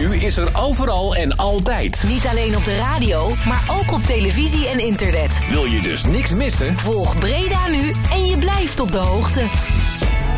Nu is er overal en altijd. Niet alleen op de radio, maar ook op televisie en internet. Wil je dus niks missen? Volg Breda Nu en je blijft op de hoogte.